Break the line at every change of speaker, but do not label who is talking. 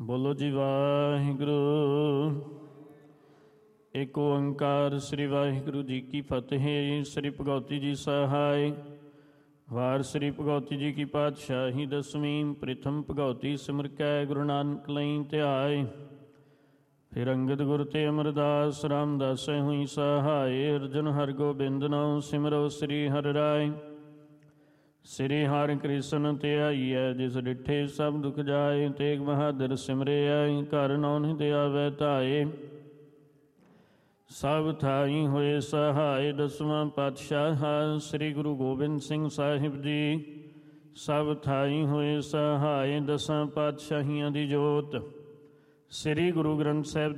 ਬੋਲੋ ਜੀ ਵਾਹਿਗੁਰੂ। ਏਕ ਓੰਕਾਰ ਸ੍ਰੀ ਵਾਹਿਗੁਰੂ ਜੀ ਕੀ ਫਤਿਹ। ਸ੍ਰੀ ਭਗਉਤੀ ਜੀ ਸਹਾਇ। ਵਾਰ ਸ੍ਰੀ ਭਗਉਤੀ ਜੀ ਕੀ ਪਾਤਸ਼ਾਹੀ ਦਸਵੀਂ। ਪ੍ਰਿਥਮ ਭਗਉਤੀ ਸਿਮਰ ਕੈ ਗੁਰੂ ਨਾਨਕ ਲਈ ਧਿਆਏ। ਫਿਰ ਅੰਗਦ ਗੁਰ ਤੇ ਅਮਰਦਾਸ ਰਾਮਦਾਸੈ ਹੋਈ ਸਹਾਇ। ਅਰਜਨ ਹਰਗੋਬਿੰਦ ਨਾਉ ਸਿਮਰੋ ਸ੍ਰੀ ਹਰਿ ਰਾਇ। ਸ੍ਰੀ ਹਰਿ ਕ੍ਰਿਸ਼ਨ ਧਿਆਈਐ ਜਿਸ ਡਿਠੇ ਸਭ ਦੁਖ ਜਾਏ। ਤੇਗ ਬਹਾਦਰ ਸਿਮਰਿਐ ਘਰ ਨੌਨਿ ਆਵੈ ਧਾਏ। ਸਭ ਥਾਈ ਹੋਏ ਸਹਾਇ। ਦਸਵਾਂ ਪਾਤਸ਼ਾਹ ਸ੍ਰੀ ਗੁਰੂ ਗੋਬਿੰਦ ਸਿੰਘ ਸਾਹਿਬ ਜੀ। ਸਭ ਥਾਈ ਹੋਏ ਸਹਾਇ। ਦਸਾਂ ਪਾਤਸ਼ਾਹੀਆਂ ਦੀ ਜੋਤ। ਸ੍ਰੀ ਗੁਰੂ ਗ੍ਰੰਥ ਸਾਹਿਬ